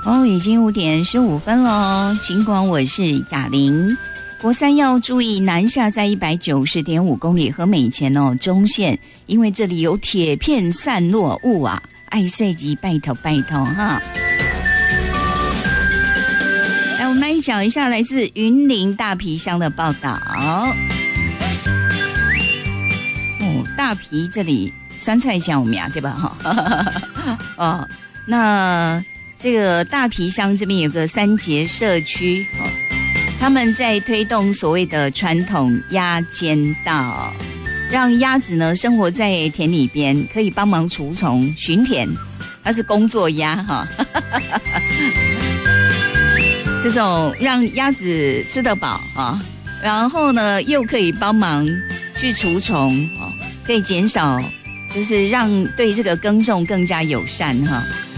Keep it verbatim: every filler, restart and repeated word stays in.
哦，已经五点十五分了。尽管我是雅玲，国三要注意南下在一百九十点五公里和美前哦中线，因为这里有铁片散落物啊，爱塞吉拜托拜托哈。来，我们来讲一下来自云林大皮乡的报道。哦，大皮这里酸菜小苗对吧？哈，哦，那。这个大皮乡这边有个三节社区，哦，他们在推动所谓的传统鸭间道，让鸭子呢生活在田里边，可以帮忙除虫、巡田，它是工作鸭哈。这种让鸭子吃得饱啊，然后呢又可以帮忙去除虫，哦，可以减少，就是让对这个耕种更加友善哈。